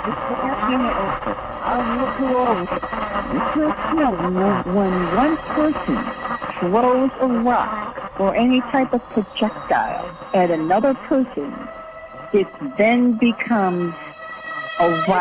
When one person throws a rock or any type of projectile at another person, it then becomes a